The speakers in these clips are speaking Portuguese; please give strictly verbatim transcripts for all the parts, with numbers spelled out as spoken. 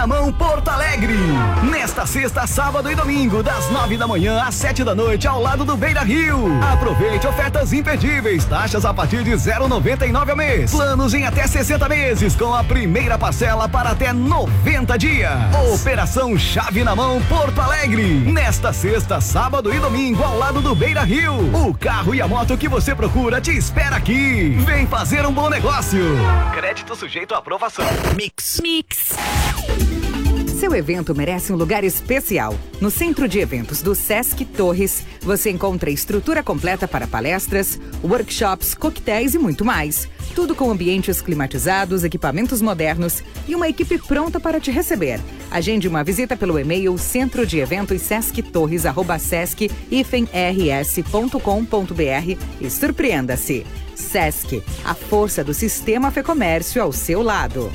Mão Porto Alegre. Nesta sexta, sábado e domingo, das nove da manhã às sete da noite, ao lado do Beira Rio. Aproveite ofertas imperdíveis, taxas a partir de zero vírgula noventa e nove ao mês. Planos em até sessenta meses, com a primeira parcela para até noventa dias. Operação Chave na Mão Porto Alegre. Nesta sexta, sábado e domingo, ao lado do Beira Rio. O carro e a moto que você procura te espera aqui. Vem fazer um bom negócio. Crédito sujeito à aprovação. Mix. Mix. Seu evento merece um lugar especial. No Centro de Eventos do Sesc Torres, você encontra estrutura completa para palestras, workshops, coquetéis e muito mais. Tudo com ambientes climatizados, equipamentos modernos e uma equipe pronta para te receber. Agende uma visita pelo e-mail centro de eventos sesc torres arroba sesc rs ponto com ponto br e surpreenda-se. Sesc, a força do sistema Fê Comércio ao seu lado.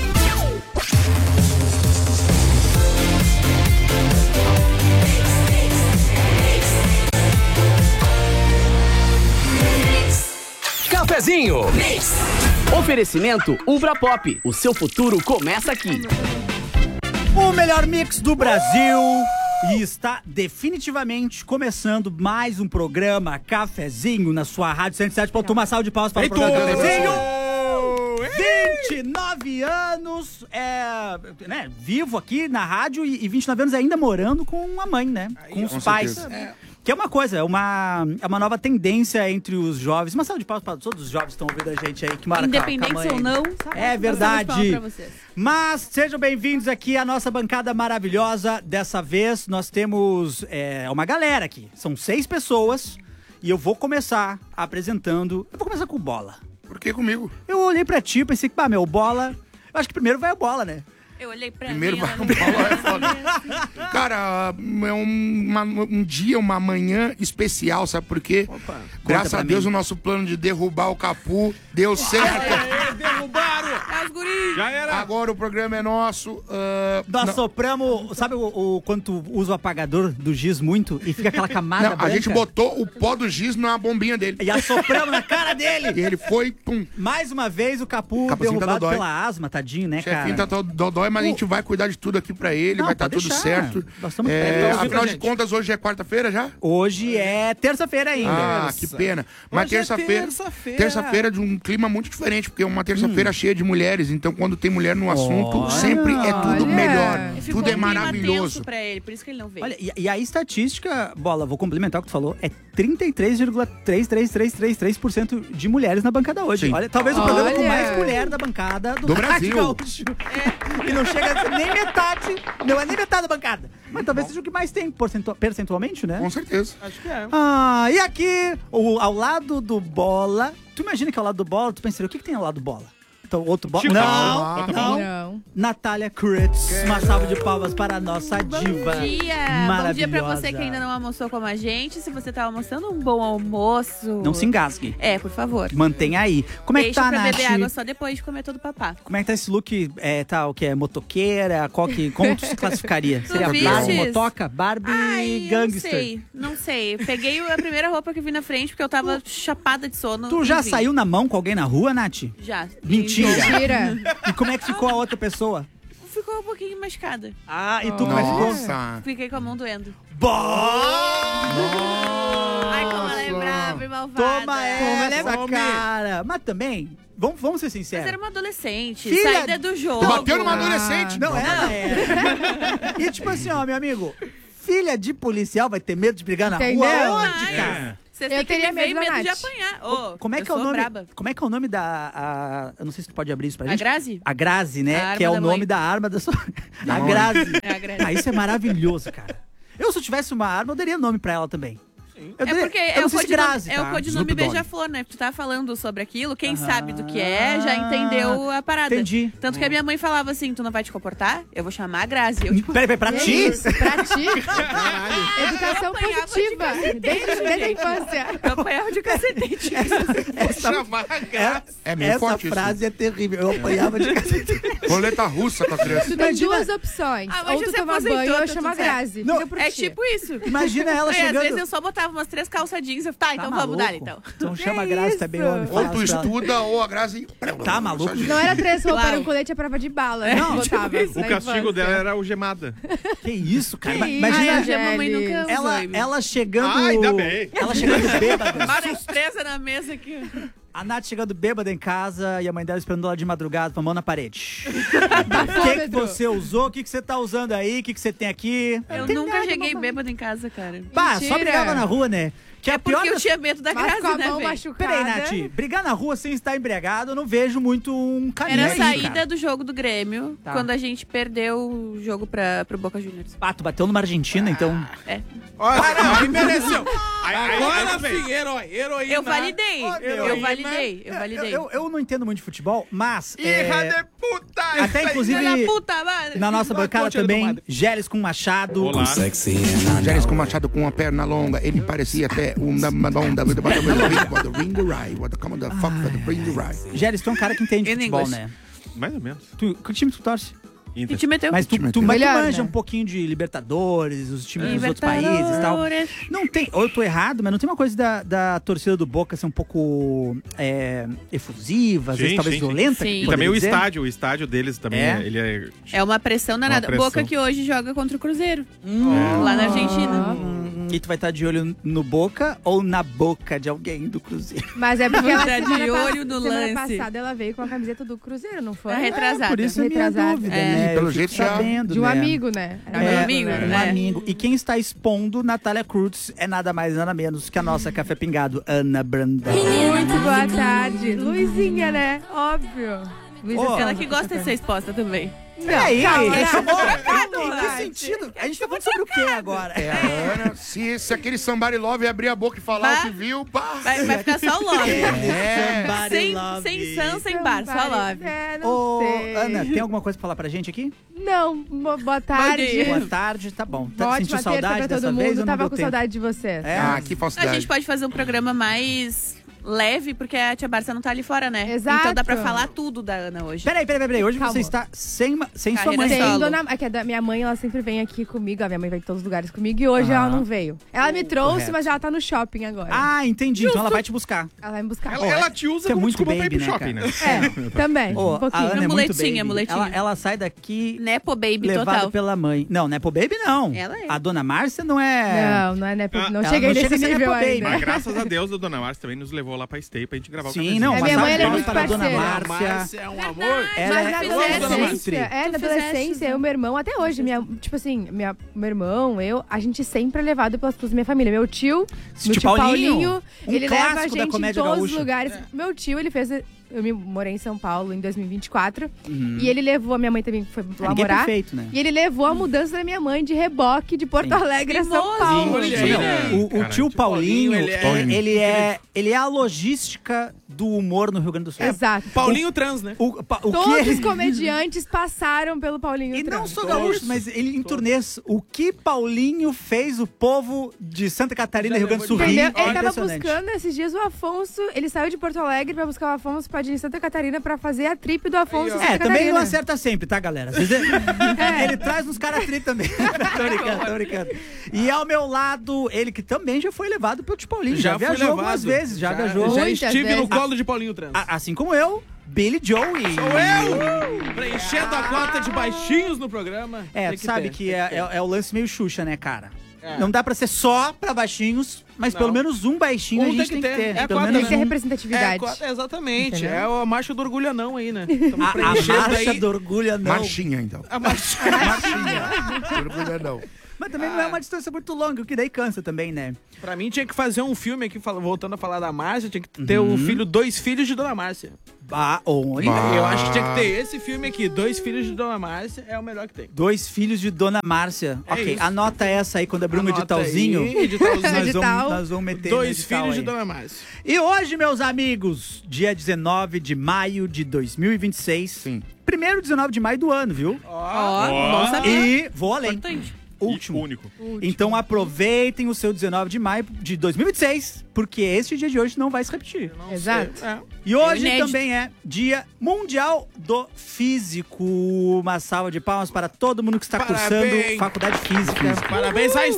Cafezinho. Mix. Oferecimento Ubra Pop. O seu futuro começa aqui. O melhor mix do Brasil. E está definitivamente começando mais um programa Cafezinho na sua rádio cento e sete ponto um. Uma salva de palmas para o programa Cafezinho. vinte e nove anos, é, né, vivo aqui na rádio e, e vinte e nove anos ainda morando com a mãe, né? Com os com pais. É. Que é uma coisa, é uma, é uma nova tendência entre os jovens. Uma salva de palmas para todos os jovens que estão ouvindo a gente aí, que moram com a mãe. Independente ou não. É verdade. Mas sejam bem-vindos aqui à nossa bancada maravilhosa. Dessa vez nós temos é, uma galera aqui. São seis pessoas e eu vou começar apresentando... Eu vou começar com o Bola. Por que comigo? Eu olhei pra ti e pensei que, pá, meu, o Bola... Eu acho que primeiro vai o Bola, né? Eu olhei pra Primeiro mim, vai o Bola, é foda. Cara, é um, uma, um dia, uma manhã especial, sabe por quê? Opa, graças a Deus mim. O nosso plano de derrubar o Capu deu certo. Aê, derrubaram! Já era. Agora o programa é nosso. Uh, Nós não. sopramos, sabe o, o, quando tu usa o apagador do giz muito e fica aquela camada não, branca? A gente botou o pó do giz na bombinha dele. E assopramos na cara dele. E ele foi, pum. Mais uma vez o Capu Capuzinho derrubado tá pela asma, tadinho, né, Chefinho cara? tá dodói, mas o... a gente vai cuidar de tudo aqui pra ele, não, vai estar tá tudo certo. Nós estamos é, afinal de contas, hoje é quarta-feira já? Hoje é terça-feira ainda. Ah, terça. que pena. Mas terça-feira... É terça-feira. Terça-feira de um clima muito diferente, porque é uma terça-feira hum. cheia de mulheres, então quando tem mulher no assunto, olha, sempre é tudo olha. melhor. Tudo é maravilhoso. Pra ele, por isso que ele não veio. Olha, e, e a estatística, Bola, vou complementar o que tu falou, é trinta e três vírgula três três três três três por cento de mulheres na bancada hoje. Sim. Olha, talvez o olha. programa com mais mulher da bancada do, do Brasil. É. E não chega a ser nem metade, não é nem metade da bancada. Mas talvez seja o que mais tem percentual, percentualmente, né? Com certeza. Acho que é. Ah, e aqui, o, ao lado do Bola, tu imagina que ao lado do Bola, tu pensaria, o que, que tem ao lado do Bola? Então, outro Bola? Não, não, não. Natália Kritz. Uma salva de palmas para a nossa diva. Bom dia. Bom dia pra você que ainda não almoçou como a gente. Se você tá almoçando, um bom almoço. Não se engasgue. É, por favor. Mantenha aí. Como Deixa é que tá, pra Nath? beber água só depois de comer todo o papá. Como é que tá esse look? É, tá, o que é? Motoqueira? Qual que, como tu se classificaria? Seria Barbie, motoca? Barbie, Ai, gangster? Não sei, não sei. Peguei a primeira roupa que vi na frente, porque eu tava chapada de sono. Tu já saiu na mão com alguém na rua, Nath? Já. Mentira. Mentira. E como é que ficou a outra pessoa? Ficou um pouquinho machucada. Ah, e tu como é que ficou? Fiquei com a mão doendo. Bom! Ai, como ela é brava e malvada. Toma essa, cara! Mas também, vamos, vamos ser sinceros. Mas era uma adolescente, Filha... saída do jogo. Bateu numa adolescente. Não, ela é. E tipo assim, ó, meu amigo, filha de policial vai ter medo de brigar na Entendeu? rua? Onde, cara? Você tem que medo, medo de apanhar. Oh, como, é que é o nome, como é que é o nome da... A, eu não sei se tu pode abrir isso pra gente. A Grazi? A Grazi, né? A que é o nome mãe. da arma da sua... A Grazi. É a Grazi. Ah, isso é maravilhoso, cara. Eu, se eu tivesse uma arma, eu daria nome pra ela também. Eu é daria, porque eu é o, se codinome, Grazi, é tá? o codinome beija-flor, né? Tu tá falando sobre aquilo, quem ah, sabe do que é, já entendeu a parada. Entendi. Tanto que a minha mãe falava assim, tu não vai te comportar? Eu vou chamar a Grazi. Eu, tipo, peraí, peraí, pra é ti? Isso, pra ti? Educação positiva, de desde, desde a infância. Eu apanhava de cacetete. Essa, essa, é meio essa forte frase isso. É terrível, eu apanhava de cacetete. Roleta russa com a criança. Tu tem duas opções, ah, ou tu toma banho ou chama a Grazi. Não, é tipo isso. Imagina ela e chegando... Às vezes eu só botava umas três calça jeans. Eu, tá, então Tá vamos maluco? dar, então. Então chama a Grazi, tá bem homem. Ou tu estuda, ou a Grazi... Tá maluco? Não era três roupas, Claro. era um colete à prova de bala. Não, Não, botava. O castigo dela era algemada. Que isso, cara? Que Imagina isso? Ai, a mamãe Gélis. nunca usou. ela, hein? ela chegando... Ah, ainda bem. Ela chegando bêbada. Várias três na mesa aqui. A Nath chegando bêbada em casa e a mãe dela esperando ela de madrugada com a mão na parede. O que, que você usou? O que, que você tá usando aí? O que, que você tem aqui? Eu Não tem nunca nada, cheguei mamãe. bêbado em casa, cara. Bah, só Mentira. brigava na rua, né? Que É a pior porque eu das- tinha medo da Mas com Grazi, a né, mão velho? machucada. Peraí, Nath, brigar na rua sem estar embriagado, eu não vejo muito um caminho Era a aí, saída cara. do jogo do Grêmio, Tá. quando a gente perdeu o jogo pra, pro Boca Juniors. Ah, tu bateu numa Argentina, então... É. Olha, aí mereceu. Aí, aí, Agora aí, sim, herói, heroína. Eu validei, Ó, eu heroína. validei, eu validei. Eu, eu não entendo muito de futebol, mas... Filha é, de puta! até inclusive... Filha da puta, madre. Na nossa bancada Conte do também, Madre. Gélis com Machado. Olá. Gélis com Machado com uma perna longa, ele parecia até um da Madonna, do Ring the Rye, what the come the fuck for the Ring the Rye. Gélis, tu é um cara que entende In futebol, English. né? Mais ou menos. Tu, que time tu torce? E Inter. te meteu. Mas tu, time tu, mas tu Melhor, manja né? um pouquinho de Libertadores, os times dos outros países e tal. Libertadores. Não tem, ou eu tô errado, mas não tem uma coisa da, da torcida do Boca ser um pouco é, efusiva, às Sim, vezes talvez sim, sim. violenta? Sim. que E também poderia o dizer? estádio, o estádio deles também, É? ele é... É uma pressão danada. pressão. Boca que hoje joga contra o Cruzeiro. Hum. Lá na Argentina. Hum, e tu vai estar de olho no Boca ou na boca de alguém do Cruzeiro? Mas é porque ela Tá de semana, pa- olho no semana lance. passada ela veio com a camiseta do Cruzeiro, não foi? Tá retrasada. Por isso a minha Retrasada. dúvida, É. né? Pelo Eu fico jeito já- sabendo, De um né? amigo, né? Era É, um amigo, né? um né? amigo. E quem está expondo Natália Cruz é nada mais nada menos que a nossa café pingado, Ana Brandão. Muito boa tarde. Luizinha, né? Óbvio. Luísa, Ô, Ela que gosta de ser exposta também. Peraí, calma, aí, calma. em que sentido? A gente tá falando sobre o que agora? É, a Ana, se, se aquele Somebody Love abrir a boca e falar Bah. o que viu, pá. Vai, vai ficar só o love. É. Somebody Sem, love sem me. Sam, sem bar, só love. É, não Ô, sei. Ana, tem alguma coisa pra falar pra gente aqui? Não, bo- boa tarde. dia. Boa tarde, tá bom. Tá, Ótima sentiu terça saudade pra dessa todo vez mundo. ou não Tava deu com tempo? saudade de vocês. É? Ah, que A falsidade. gente pode fazer um programa mais leve, porque a tia Barça não tá ali fora, né? Exato. Então dá pra falar tudo da Ana hoje. Peraí, peraí, peraí. Hoje Calma. você está sem, ma- sem sua Carreira mãe. Tem solo. dona, é que a da minha mãe, ela sempre vem aqui comigo. A minha mãe vai em todos os lugares comigo e hoje Ah. ela não veio. Ela me trouxe, Correto. mas ela tá no shopping agora. Ah, entendi. Então ela vai te buscar. Ela vai me buscar. Ela, ela te usa Você é como muito desculpa pra ir baby, pro né, shopping, cara? né? É, também. Ô, um pouquinho. a Ana é muito Muletinha, baby. muletinha. Ela, ela sai daqui Nepo baby levada total. pela mãe. Não, Nepo Baby não. Ela é. A dona Márcia não é... Não, não é Nepo. Ah, não ela cheguei não nesse chega a ser nível Nepo baby. ainda. Mas graças a Deus, a dona Márcia também nos levou lá pra Stay pra gente gravar o Sim, cafezinho. não. É, uma minha salva mãe, de ela é palmas muito para a dona parceira. Márcia. Márcia é um amor. Ela Mas é na fizeste. adolescência, é, Tu na fizeste, adolescência, eu, meu irmão, até hoje, minha, tipo assim, minha, meu irmão, eu, a gente sempre é levado pelas pessoas da minha família. Meu tio, Tio meu tio Paulinho, Paulinho, um ele leva a clássico da gente em comédia todos gaúcha. os lugares. Meu tio, ele fez... Eu me morei em São Paulo em dois mil e vinte e quatro. E ele levou, a minha mãe também foi lá Ah, ninguém é morar. perfeito, né? E ele levou a mudança da minha mãe de reboque de Porto Sim. Alegre a São Sim, Paulo. sim. gente. Não, o, o Caralho. tio Paulinho, Paulinho, ele é- ele, ele é, ele é a logística do humor no Rio Grande do Sul. Exato. Paulinho Trans, né? O, pa- o Todos que os comediantes passaram pelo Paulinho E não Trans. só gaúcho, mas ele em turnês. O que Paulinho fez o povo de Santa Catarina, Já Rio Grande do Sul, levou rir, Entendeu? é Ele tava impressionante. buscando esses dias o Afonso. Ele saiu de Porto Alegre pra buscar o Afonso pra ir em Santa Catarina pra fazer a trip do Afonso em Santa É, também Catarina. não acerta sempre, tá, galera? Às vezes é- Ele traz uns caras tri também. tô brincando, tô brincando. E ao meu lado, ele que também já foi levado pelo tio Paulinho. Já, Já fui viajou levado. algumas vezes, já, viajou. Já Muitas estive vezes. no colo de Paulinho Trans. A- assim como eu, Billy Joey. Sou eu! Preenchendo a cota de baixinhos no programa. É, Tem tu sabe ter, que tem é, ter. é, é o lance meio Xuxa, né, cara? É. Não dá pra ser só pra baixinhos, mas Não. pelo menos um baixinho Um a gente tem tem que que ter. ter. É pelo quatro, menos Tem que ter um. representatividade. É, co- exatamente. Entendeu? É a marcha do orgulho anão aí, né? Estamos A, a preenchendo marcha aí. do orgulho, não. Marchinha, então. A marcha. Orgulho não. Mas também não é uma distância muito longa, o que daí cansa também, né? Pra mim tinha que fazer um filme aqui, fala- voltando a falar da Márcia, tinha que ter o filho, dois filhos de Dona Márcia. Ah, olha. Bah. Eu acho que tinha que ter esse filme aqui, dois filhos de Dona Márcia, é o melhor que tem. Dois filhos de Dona Márcia. É ok, isso. anota essa aí quando abrir um Anota editalzinho. aí, editalzinho. Nós, Edital. vamos, nós vamos meter no Dois edital filhos de aí. Dona Márcia. E hoje, meus amigos, dia dezenove de maio de dois mil e vinte e seis. Sim. Primeiro dezenove de maio do ano, viu? Ó, Ó. bom saber. E vou além. Importante. Último. E único. Então aproveitem o seu dezenove de maio de dois mil e vinte e seis, porque este dia de hoje não vai se repetir. Exato. É. E hoje inédito. também é Dia Mundial do Físico. Uma salva de palmas para todo mundo que está Parabéns. cursando Faculdade Física. Parabéns, Einstein.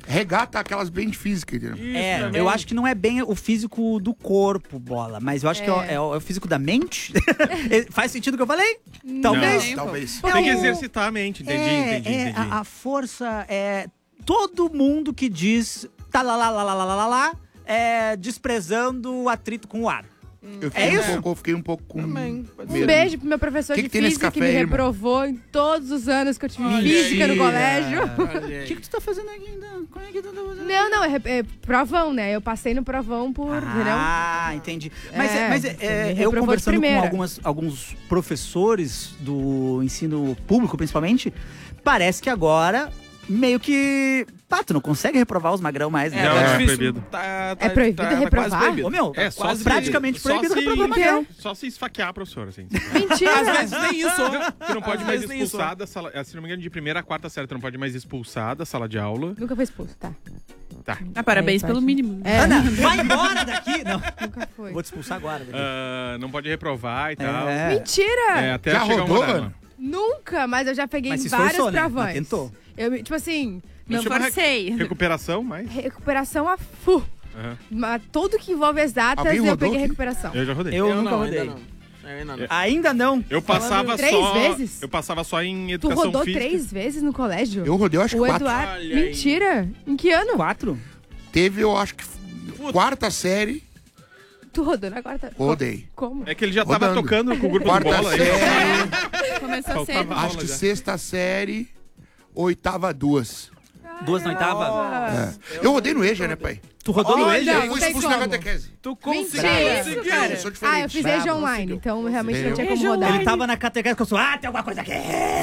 Regata, aquelas bem de física, entendeu? É, também. Eu acho que não é bem o físico do corpo, Bola, mas eu acho é. que é o, é, o, é o físico da mente. Faz sentido o que eu falei? Talvez. Não, talvez. É Tem que exercitar a mente, entendi, é, entendi, é, entendi. A, a força é... Todo mundo que diz tá lá, lá, lá, lá, lá, lá, lá, é desprezando o atrito com o ar. Eu fiquei, é um isso? pouco, eu fiquei um pouco com Um beijo pro meu professor que de que física que me aí, reprovou em todos os anos que eu tive Olha física aí. no colégio. O que, que tu tá fazendo aqui ainda? Como é que tu tá fazendo? Não, não, é, é provão, né? Eu passei no provão por, entendeu? Ah, entendi. Mas, É, é, mas é, você é, me eu reprovou de conversando com primeira. algumas, alguns professores do ensino público, principalmente, parece que agora meio que... Pá, tu não consegue reprovar os magrão mais, né? É, Não, tá é difícil. proibido. Tá, tá, É proibido tá, tá reprovar? quase proibido. Ô, meu, É, só quase se- praticamente só proibido se- reprovar Por quê? magrão. Só se esfaquear, professor, assim. Mentira! Às vezes nem isso. Tu não pode Às mais vezes nem isso. expulsar da sala... Se não me engano, de primeira a quarta série, tu não pode mais expulsar da sala de aula. Nunca foi expulso, tá. Tá. Ah, parabéns É, pelo pode. mínimo. É, Ana, vai embora daqui! Não, nunca foi. vou te expulsar agora. daqui. Ah, não pode reprovar e tal. É. Mentira! É, até Já chegar rodou, uma hora. Ana? Nunca, mas eu já peguei Mas se vários esforçou, né? travões. Mas tentou. Eu, me- tipo assim, Não Chama re- forcei. Recuperação, mas... recuperação a fu. Aham. Mas tudo que envolve exatas, Alguém eu rodou peguei aqui? recuperação. Eu já rodei. Eu, Eu nunca não, rodei. ainda não. Ainda não. Ainda não. Eu passava Três só... vezes? Eu passava só em Tu educação rodou física. três vezes no colégio? Eu rodei, eu acho que O quatro. Eduardo. Olha aí. Mentira! Em que ano? Quatro? Teve, eu acho que quarta série, Tu rodou na quarta? rodei. Como? É que ele já tava Rodando. tocando com o grupo Quarta de bola. aí. série, Começou Faltava cedo. aula acho que já. sexta série, oitava duas. Duas na oitava? Ah, É. Eu rodei no EJA, né, pai? Tu rodou no Olha, EJA? Eu não fui tem expulso na como. catequese. Tu Mentira, conseguiu. isso, cara. Eu sou diferente. Ah, eu fiz Bravo, EJA online, conseguiu. então realmente não Eu. tinha como EJA rodar. Ele tava na catequese que eu sou, ah, tem alguma coisa aqui.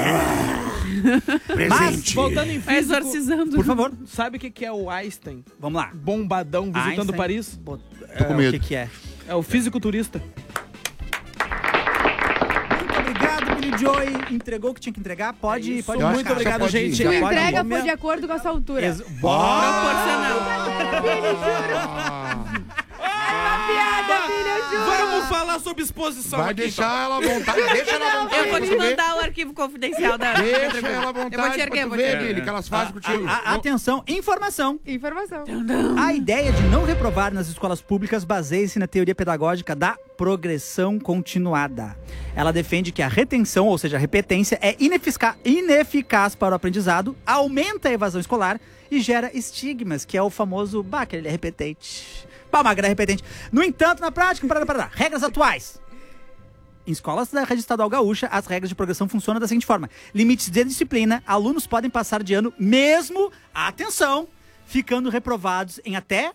Mas, Presente. Voltando em Vai físico, exorcizando. por favor, sabe o que que é o Einstein? vamos lá. Bombadão visitando Einstein. Paris? Bot- Tô com é, medo. O que que é? É o físico turista. Muito obrigado, Billy Joy. Entregou o que tinha que entregar. Pode, isso. pode. Eu acho Muito que obrigado, já pode ir. gente. Tu Tu Já pode entrega ir. foi de acordo com a sua altura. Ex- Proporcional. Piada, filha, juro. Vamos falar sobre exposição Vai aqui, deixar ela à vontade. Deixa ela à vontade. Eu vou pra te tu ver. mandar o arquivo confidencial da... Deixa ela à Eu vou vontade te erguer, pra tu vou te ver, erguer. Billy, que elas fazem contigo. A- a- atenção, informação. Informação. A ideia de não reprovar nas escolas públicas baseia-se na teoria pedagógica da progressão continuada. Ela defende que a retenção, ou seja, a repetência, é inefica- ineficaz para o aprendizado, aumenta a evasão escolar e gera estigmas, que é o famoso, bah, aquele é repetente. Bah, magra é repetente. No entanto, na prática, parada, parada, regras atuais. Em escolas da rede estadual gaúcha, as regras de progressão funcionam da seguinte forma. Limites de disciplina, alunos podem passar de ano mesmo, atenção, ficando reprovados em até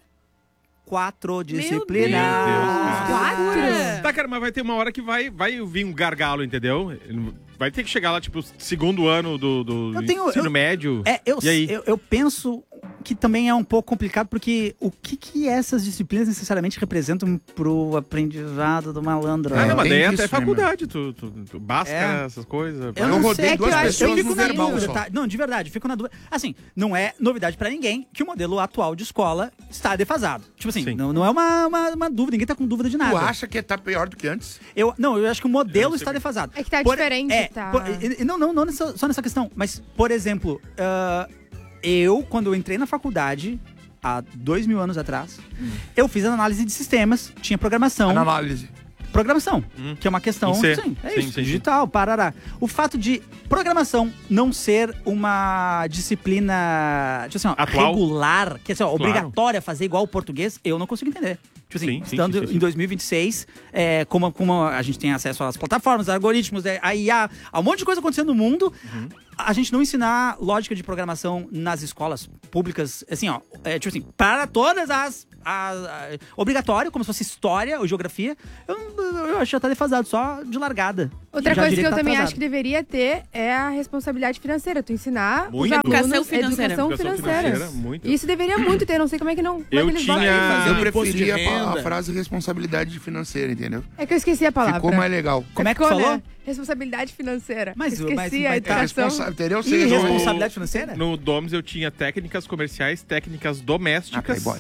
quatro disciplinas. Deus, Quatro? Tá, cara, mas vai ter uma hora que vai, vai vir um gargalo, entendeu? Ele vai ter que chegar lá, tipo, segundo ano do, do Eu tenho- ensino eu- médio. É, eu, E aí? eu, eu penso que também é um pouco complicado, porque o que, que essas disciplinas necessariamente representam pro aprendizado do malandro? Ah, É, não, mas tem daí isso, até né, faculdade, tu, tu, tu basca É. essas coisas. Eu, Eu não rodei sei, é duas que eu, pessoas eu fico no na verbal dúvida, só. tá? Não, de verdade, fico na dúvida. Assim, não é novidade pra ninguém que o modelo atual de escola está defasado. Tipo assim, Sim. não, não é uma, uma, uma dúvida, ninguém tá com dúvida de nada. Tu acha que tá pior do que antes? Eu, não, eu acho que o modelo Eu não sei está bem. defasado. É que tá Por- diferente, é, tá? por- e- e não, não, não nessa- só nessa questão, mas, por exemplo, ah, eu, quando eu entrei na faculdade, há dois mil anos atrás, eu fiz análise de sistemas, tinha programação. Análise. Programação, que é uma questão, Em C. sim, é Sim, isso, sim, sim. digital, parará. O fato de programação não ser uma disciplina, tipo assim, ó, Atual? regular, que assim, ó, Claro. obrigatória a fazer igual o português, eu não consigo entender. Tipo assim, Sim, sim, estando sim, sim, sim. em dois mil e vinte e seis, é, como, como a gente tem acesso às plataformas, algoritmos, é, a I A, a um monte de coisa acontecendo no mundo, Uhum. a gente não ensinar lógica de programação nas escolas públicas, assim, ó, é, tipo assim, para todas as, as, a- obrigatório, como se fosse história ou geografia, eu, eu acho que já tá defasado, só de largada. Outra Já coisa diria que eu tá também atrasado. acho que deveria ter é a responsabilidade financeira. Tu ensinar Muito. os alunos Educação financeira. educação Educação financeira. financeira, muito. Isso deveria muito ter, não sei como é que não. Como Eu é que eles tinha- botam isso. fazer Eu um imposto de preferia a, renda. a frase responsabilidade financeira, entendeu? É que eu esqueci a palavra. Ficou mais legal. Como é que tu Ficou, falou? né? Responsabilidade financeira. Mas- esqueci mas- a mas- É educação. responsa... Entendeu? E Você resolveu- responsabilidade financeira? No Doms eu tinha técnicas comerciais, técnicas domésticas. Ah, Playboy.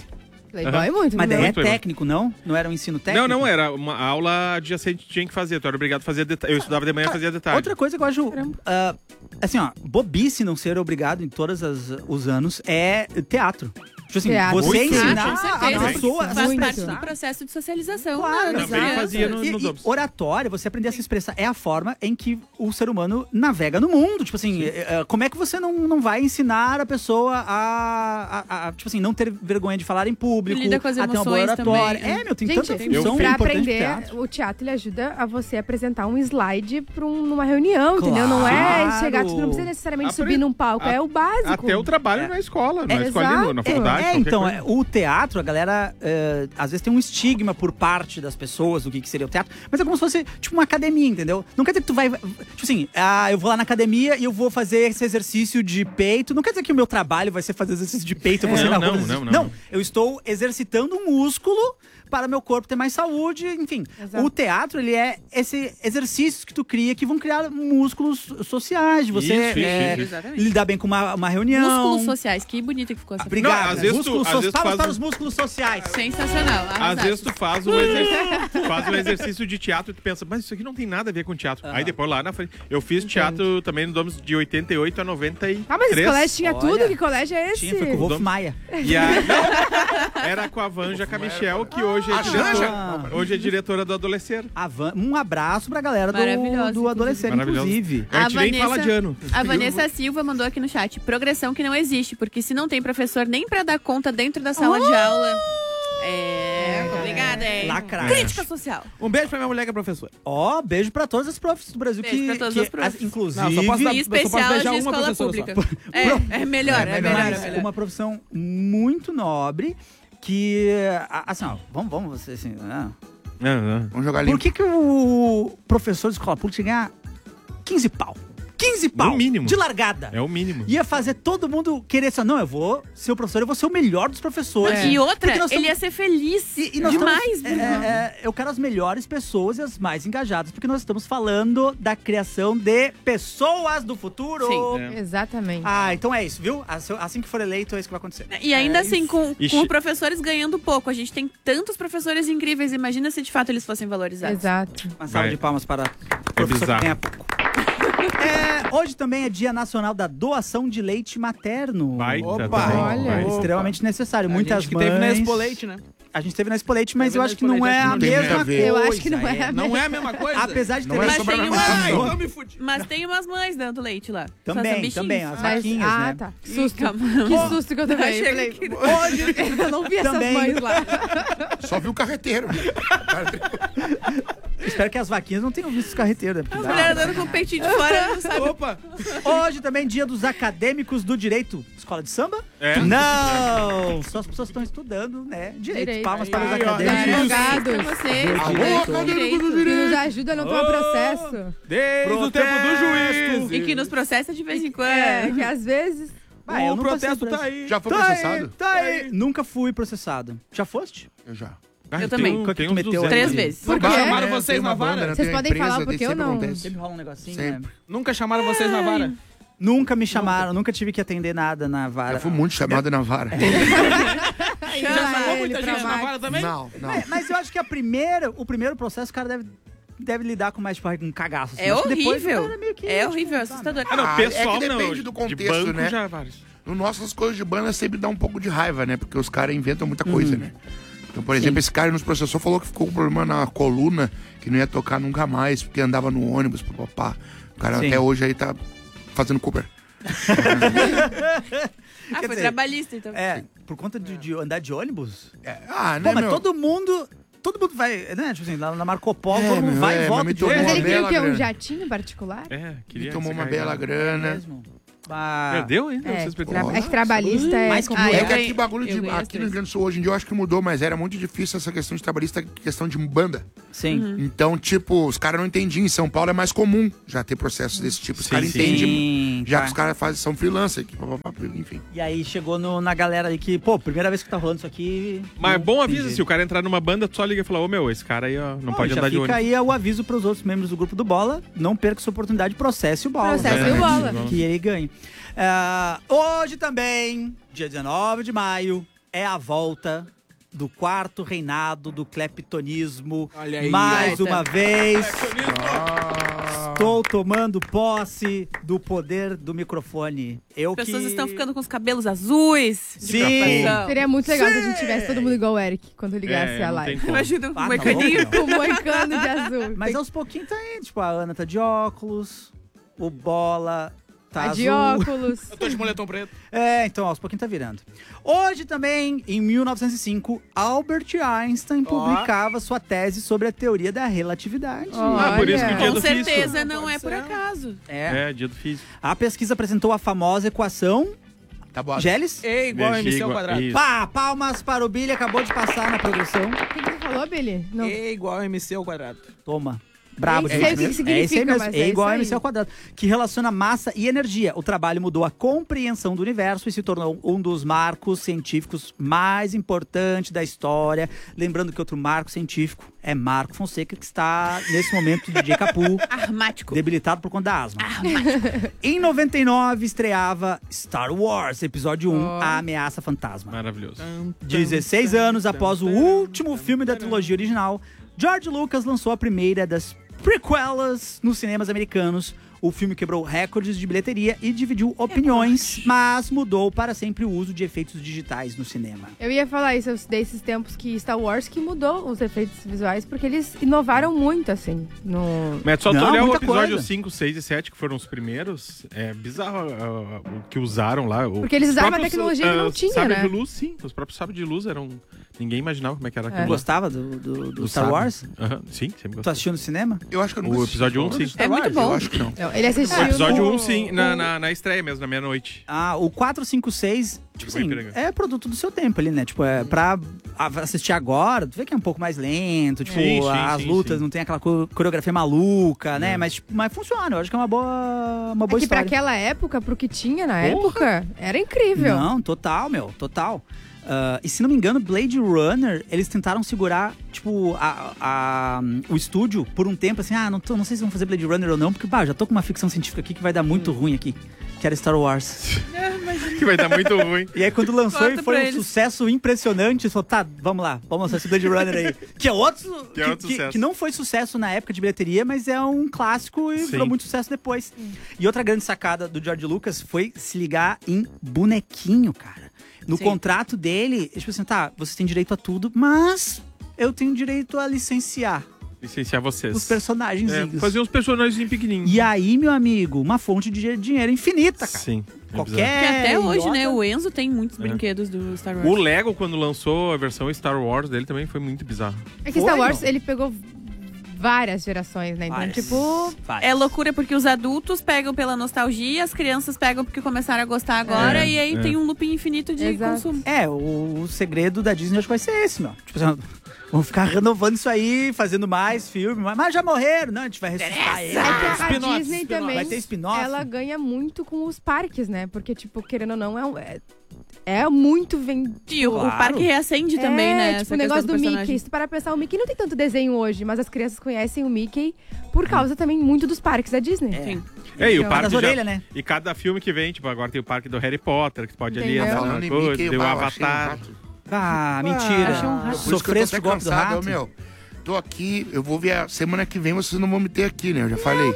Playboy Aham. muito. Mas daí né? é técnico, não? Não era um ensino técnico? Não, não, era uma aula adjacente que tinha que fazer. Tu era obrigado a fazer de... Eu estudava de manhã e fazia de tarde. Outra coisa que eu acho, ah, assim, ó, bobice não ser obrigado em todos as- os anos é teatro. Tipo assim, Teatro. você Muito. ensinar Com a certeza. pessoa a se Faz Muito. parte expressar. do processo de socialização. Claro, das Também crianças. fazia no- E, nos e outros. oratória, você aprender a se expressar, é a forma em que o ser humano navega no mundo. Tipo assim, é, é, como é que você não, não vai ensinar a pessoa a, a- a, tipo assim, não ter vergonha de falar em público, Lida com as a ter uma boa emoções oratória. também. É, meu, tem Gente, tanta Eu função pra importante pro aprender, teatro. o teatro ele ajuda a você apresentar um slide pra um- numa reunião, Claro. entendeu? Não é chegar, tu não precisa necessariamente Apre- subir num palco, a- é o básico. Até o trabalho na escola, na É, escola, ali, na exato. faculdade. É, qualquer então, coisa. é, o teatro, a galera, é, às vezes tem um estigma por parte das pessoas do que, que seria o teatro, mas é como se fosse, tipo, uma academia, entendeu? Não quer dizer que tu vai, tipo assim, ah, eu vou lá na academia e eu vou fazer esse exercício de peito, não quer dizer que o meu trabalho vai ser fazer exercício de peito, eu vou É, sair na não, rua. não, exercício. não, não. eu estou exercitando um músculo para meu corpo ter mais saúde, enfim. Exato. O teatro, ele é esse exercícios que tu cria que vão criar músculos sociais, de você Isso, isso, é, isso. Exatamente. lidar bem com uma, uma reunião. Músculos sociais, que bonito que ficou essa Obrigado. Não, às vezes tu- músculos às so- vezes tu palmas faz para um- os músculos sociais. Sensacional. Às arrasaste. vezes tu faz um, exercício, faz um exercício de teatro e tu pensa, mas isso aqui não tem nada a ver com teatro. Aí depois lá na frente. Eu fiz teatro também no Domus de oitenta e oito a noventa e três. Ah, mas esse colégio tinha Olha. tudo? Que colégio é esse? Tinha, foi com o Wolf Maia. E a, não, era com a Vanja Camichel, que hoje é, A diretora, Janja? hoje é diretora do Adolescente. A Van- um abraço pra galera Maravilhosa, do, do adolescente, Maravilhosa. inclusive. A gente nem fala de ano. A Vanessa Silva mandou aqui no chat. Progressão que não existe, porque se não tem professor nem pra dar conta dentro da sala de aula... É, complicado, hein? Lacrar. Crítica social. Um beijo pra minha mulher que é professora. Ó, beijo pra todas as profs do Brasil Beijo que, pra todas que as profs. as- inclusive, Não, só posso dar- Em eu só posso especial beijar de uma escola professora pública. É, é melhor, é melhor, é mas melhor. uma profissão muito nobre que, a- assim, ó, vamos, vamos, você, assim, né? Vamos jogar Por limpo. que que o professor de escola pública ganha quinze pau? quinze pau! mínimo. De largada. É o mínimo. Ia fazer todo mundo querer assim, não, eu vou ser o professor, eu vou ser o melhor dos professores. E outra, Porque nós ele ia estamos- ser feliz E, e nós demais. estamos, é, Bruno. é, eu quero as melhores pessoas e as mais engajadas, porque nós estamos falando da criação de pessoas do futuro. Sim. É. Exatamente. Ah, então é isso, viu? Assim assim que for eleito, é isso que vai acontecer. E ainda É assim, isso. com, Ixi. com professores ganhando pouco. A gente tem tantos professores incríveis. Imagina se de fato eles fossem valorizados. Exato. Uma salva Vai. de palmas para o professor que bizarro. ganha pouco. É, hoje também é Dia Nacional da Doação de Leite Materno. Baita Opa, também. olha. Vai. É extremamente necessário. Muitas a gente que mães... teve na Expo Leite, né? A gente teve na Expo Leite, mas Teve eu na acho que Expo não Leite, é acho a que não tem mesma nada a ver. Eu acho que não coisa, é a Não é a mesma coisa? Apesar de ter Não é Mas sobre a tem mesma uma- coisa. Ai, então me fudi. Mas tem umas mães dando leite lá. Só são Também, bichinhos. também, as Mas- vaquinhas, ah, né? tá. Susto. calma. Que susto que eu também. Achei Eu falei, que- hoje eu não vi essas Também. mães lá. Só viu o carreteiro. Espero que as vaquinhas não tenham visto os carreteiros, né? Porque As dá- mulheres andando com o peitinho de fora, não sabe? Opa! Hoje também dia dos acadêmicos do direito. Escola de samba? É. Não! Só as pessoas que estão estudando, né? Direito. Direito. Palmas para os Aí, ó. acadêmicos. Advogados. Pra você. Alô, acadêmico do Que direito. nos ajuda a não tomar processo. Desde o tempo do juiz. E que nos processa de vez em quando. É, que às vezes... Ah, eu o não passei protesto por tá isso. aí. Já foi Tá aí, processado? tá aí. Nunca fui processado. Já foste? Eu já. Ah, Eu tem também. um- Quanto tem tu uns meteu duzentos. Três ali. vezes. Por Bah, quê? Chamaram é, vocês tem uma na vara? banda, né? Vocês Tem podem empresa, falar daí porque eu sempre não. acontece. Sempre rola um negocinho, Sempre. né? Nunca chamaram vocês na vara? Nunca me chamaram, nunca tive que atender nada na vara. Eu fui muito chamado na vara. Aí, Já lá chamou ele muita pra gente na Max. vara também? Não, não. Mas, mas eu acho que a primeira, o primeiro processo o cara deve, deve lidar com mais tipo, um cagaço. assim. É Acho que depois o horrível. cara meio que, É tipo, horrível, é sabe? assustador. Ah, não, Ah, pessoal é que não. depende do de contexto, banco né? já vários. No nosso, as coisas de banda sempre dá um pouco de raiva, né? Porque os caras inventam muita coisa, né? Então, por exemplo, esse cara nos processou falou que ficou com problema na coluna, que não ia tocar nunca mais, porque andava no ônibus, papapá. O cara Sim. até hoje aí tá fazendo Cooper. Ah, Quer foi dizer, trabalhista, então. É, por conta de, de andar de ônibus? É, ah, Pô, né, mas meu? todo mundo... Todo mundo vai, né? Tipo assim, lá na Marco Polo, É, todo mundo meu, vai é, e mas volta me de tomou ônibus. Mas uma ele queria o bela quê? Um grana. jatinho particular? É, queria Ele tomou uma se carregar. bela grana. mesmo. Ah, Perdeu ainda? É, Vocês tra perderam? é que trabalhista é... Mais que complicado. É eu que ganhei- aqui bagulho eu de. ganhei as Aqui no três. Rio Grande do Sul hoje em dia eu acho que mudou, mas era muito difícil essa questão de trabalhista, questão de banda. Sim. Uhum. Então, tipo, os caras não entendiam. Em São Paulo é mais comum já ter processos desse tipo. Os Sim, caras sim. entendem. Sim, Já tá. que os caras fazem, são freelancer, que, pá, pá, pá, enfim. E aí chegou no- na galera aí que, pô, primeira vez que tá rolando isso aqui... Mas é não bom tem aviso, jeito. se o cara entrar numa banda, tu só liga e fala, ô meu, esse cara aí ó, não, Não, pode já andar de fica ônibus. aí o aviso pros outros membros do grupo do Bola, não perca essa oportunidade, processe o Bola. Processe o Bola. Que ele ganhe. Ah, hoje também, dia dezenove de maio, é a volta do quarto reinado do cleptonismo. Olha aí. Mais Eita. uma vez, estou tomando posse do poder do microfone. Eu As pessoas que... estão ficando com os cabelos azuis. de Sim. preocupação. Seria muito legal se a gente tivesse todo mundo igual o Eric quando ligasse É, a não live. tem como. Imagina Ah, um tá moicaninho. louco, Com o moicano de azul. Mas Tem aos pouquinhos tá indo. Tipo, a Ana tá de óculos, o Bola tá a azul. de óculos. Eu tô de moletom preto. É, então, aos pouquinhos tá virando. Hoje também, em mil novecentos e cinco, Albert Einstein publicava sua tese sobre a teoria da relatividade. Ah, por isso que o dia Com do físico. certeza não Pode é por ser. acaso. É. É, dia do físico. A pesquisa apresentou a famosa equação Tá bom. Geles. E igual a M C ao Igual- quadrado. isso. Pá, palmas para o Billy, acabou de passar na progressão. O que, que você falou, Billy? Não. E igual a M C ao quadrado. Toma. Brabo. Nem gente. sei o que que É isso significa, aí mesmo. mas É é igual isso a M C aí. ao quadrado. Que relaciona massa e energia. O trabalho mudou a compreensão do universo e se tornou um dos marcos científicos mais importantes da história. Lembrando que outro marco científico é Marco Fonseca, que está, nesse momento, D J Capu, Armático. debilitado por conta da asma. Armático. Em noventa e nove, estreava Star Wars, episódio um, Oh. A Ameaça Fantasma. Maravilhoso. dezesseis anos após o último filme da trilogia original, George Lucas lançou a primeira das prequelas nos cinemas americanos. O filme quebrou recordes de bilheteria e dividiu opiniões, mas mudou para sempre o uso de efeitos digitais no cinema. Eu ia falar isso desses tempos que Star Wars que mudou os efeitos visuais, porque eles inovaram muito, assim. No... Mas só tu Não, olhar o muita episódio coisa. cinco, seis e sete, que foram os primeiros, é bizarro uh, uh, o que usaram lá. O- Porque eles os usavam a próprios, tecnologia que não uh, tinha, sábios né? de luz, sim. Os próprios sábios de luz eram... Ninguém imaginava como é que era É. aquilo. Gostava do, do- do Do Star sábio. Wars? Aham, sim, sempre Tu gostei. assistiu no cinema? Eu acho que eu nunca O assisti episódio um, todos. sim. É muito Eu bom. acho que não. Não, ele assistiu. O episódio no- um, sim, na, na, na estreia mesmo, na meia-noite. Ah, o quatro, cinco, seis, tipo Foi assim, Ipiranga. é produto do seu tempo ali, né? Tipo, é pra a- assistir agora, tu vê que é um pouco mais lento, tipo, Sim, sim, as sim, lutas sim. não tem aquela co- coreografia maluca, né? É. Mas, tipo, mas funciona, eu acho que é uma boa, uma boa É que pra história. aquela época, pro que tinha na Porra. época, era incrível. Não, total, meu, total. Ah, e se não me engano, Blade Runner, eles tentaram segurar, tipo, a, a- o estúdio por um tempo, assim, ah, não, tô- não sei se vão fazer Blade Runner ou não, porque, pá, já tô com uma ficção científica aqui que vai dar muito ruim aqui, que era Star Wars. Que vai dar muito ruim. E aí, quando lançou, Corta e foi pra um eles. sucesso impressionante, eles falaram, tá, vamos lá, vamos lançar esse Blade Runner aí. Que é outro, Que é outro sucesso. que não foi sucesso na época de bilheteria, mas é um clássico e Sim. virou muito sucesso depois. E outra grande sacada do George Lucas foi se ligar em bonequinho, cara. No Sim. contrato dele, tipo assim, tá, você tem direito a tudo, mas eu tenho direito a licenciar Licenciar vocês. os personagens. É, fazer uns personagens pequenininhos. E aí, meu amigo, uma fonte de dinheiro infinita, cara. Sim. é Qualquer Que até hoje, idiota- né? O Enzo tem muitos É. brinquedos do Star Wars. O Lego, quando lançou a versão Star Wars dele, também foi muito bizarro. É que Foi, Star Wars, não? ele pegou várias gerações, né? Então, Várias. tipo... Várias. É loucura porque os adultos pegam pela nostalgia, as crianças pegam porque começaram a gostar agora, É, e aí é. tem um looping infinito de Exato. consumo. É, o, o segredo da Disney acho que vai ser esse, meu. Tipo assim, vamos ficar renovando isso aí, fazendo mais filme, mas, mas já morreram, não, a gente vai ressuscitar ele. É que a Spin-off, Disney spin-off. também, Vai ter spin-off? ela ganha muito com os parques, né? Porque, tipo, querendo ou não, é, um- é, é muito vendido. E o, o Claro. parque reacende também, é, né? tipo, essa o negócio do, questão Mickey. personagem. Se tu parar pra pensar, o Mickey não tem tanto desenho hoje, mas as crianças conhecem o Mickey por causa também muito dos parques da Disney. Sim. É, e o Então, parque das já- orelhas, né? E cada filme que vem, tipo, agora tem o parque do Harry Potter, que tu pode ali Entendeu? andar Falando uma em coisa, Mickey, deu o bah, eu achei um Avatar. rato. Ah, mentira. achei um rato. Por isso que eu tô Sofreste até o golpe do cansado, rato. ô, meu. Tô aqui, eu vou ver a semana que vem, vocês não vão me ter aqui, né? Eu já falei.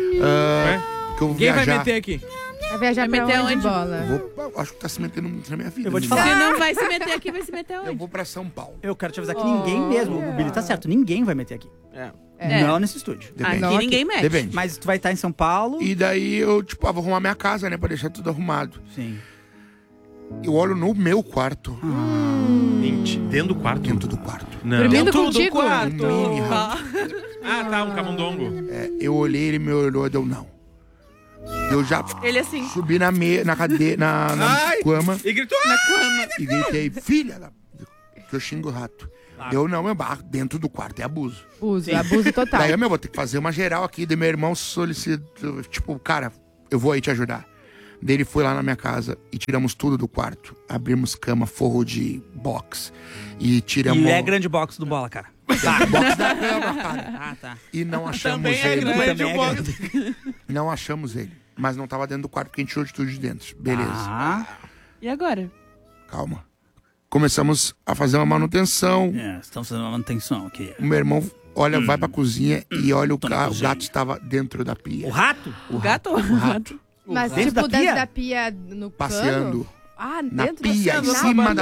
Ah, que eu vou Quem vai viajar. meter aqui? Vai viajar Vai pra meter onde, onde? bola? Vou, acho que tá se metendo muito na minha vida. Eu vou te menino. falar. Se não vai se meter aqui, vai se meter Eu onde? vou pra São Paulo. Eu quero te avisar que ninguém mesmo, o Billy tá certo, ninguém vai meter aqui. É. É. Não nesse estúdio. Depende. Aqui Não, aqui. ninguém mete. Depende. Mas tu vai estar em São Paulo. E daí eu, tipo, ah, vou arrumar minha casa, né? Pra deixar tudo arrumado. Sim. Eu olho no meu quarto, Gente, dentro do quarto? dentro do quarto. Não. Dormindo Dentro do contigo? quarto. Mini Ah, Ah, tá, um camundongo. É, eu olhei, ele me olhou e deu não. Eu já ele assim, subi na, me, na cadeira, na, na Ai! cama E gritou, na cama. e gritei, filha da... Que eu xingo o rato. Deu não, meu barco, dentro do quarto, é abuso. Uso, abuso total. Daí, meu, vou ter que fazer uma geral aqui. Daí meu irmão solicitou, tipo, cara, eu vou aí te ajudar. Daí ele foi lá na minha casa e tiramos tudo do quarto. Abrimos cama, forro de box. E tiramos... E é grande box do bola, cara. Tá, box da cama, cara. Ah, tá. E não achamos Também é ele. grande Também o é box. Não achamos ele. Mas não tava dentro do quarto porque a gente tirou de tudo de dentro. Beleza. Ah, E agora? Calma. começamos a fazer uma manutenção. É, estamos fazendo uma manutenção aqui. O meu irmão olha, Hum. vai pra cozinha e olha o, Tô na ca... o cozinha. gato estava dentro da pia. O rato? O gato? O rato. Mas, Dentro tipo, da dentro pia? da pia no Passeando. cano? Ah, Na dentro pia, da em pia. cima da